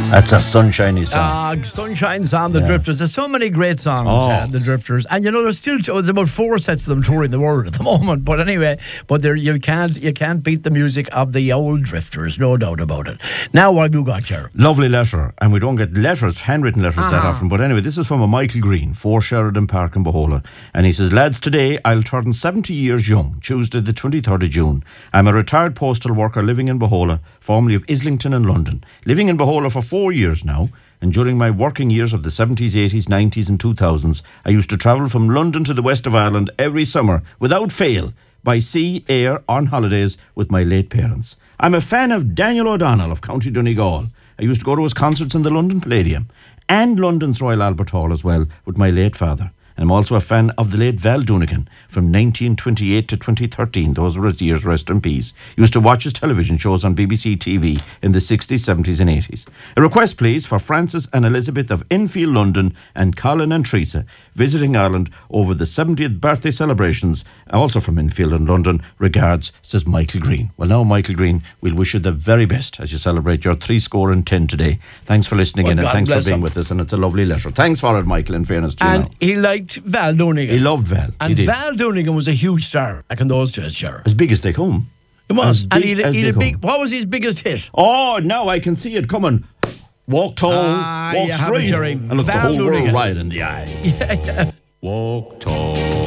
That's a sunshiny song. Sunshine Song, The Drifters. There's so many great songs, The Drifters. And you know, there's about 4 sets of them touring the world at the moment. But anyway, you can't beat the music of the old Drifters, no doubt about it. Now, what have you got, Ger? Lovely letter. And we don't get letters, handwritten letters that often. But anyway, this is from a Michael Green, 4 Sheridan Park in Bohola. And he says, lads, today I'll turn 70 years young, Tuesday the 23rd of June. I'm a retired postal worker living in Bohola, formerly of Islington in London. Living in Bohola for 4 years now. And during my working years of the 70s, 80s, 90s and 2000s, I used to travel from London to the west of Ireland every summer, without fail, by sea, air, on holidays with my late parents. I'm a fan of Daniel O'Donnell of County Donegal. I used to go to his concerts in the London Palladium and London's Royal Albert Hall as well with my late father. And I'm also a fan of the late Val Doonican from 1928 to 2013. Those were his years, rest in peace. Used to watch his television shows on BBC TV in the 60s, 70s and 80s. A request, please, for Francis and Elizabeth of Enfield, London, and Colin and Teresa visiting Ireland over the 70th birthday celebrations, also from Enfield and London. Regards, says Michael Green. Well, now, Michael Green, we'll wish you the very best as you celebrate your 3-10 today. Thanks for listening in and thanks for being with us. And it's a lovely letter. Thanks for it, Michael, in fairness to you. And he liked Val Doonican. He loved Val. And Val Doonican was a huge star back in those days, sure. As big as they come. It was. And he had a big. What was his biggest hit? Oh, now I can see it coming. Walk tall, walk straight, and look the whole world right in the eye. Yeah. Walk tall.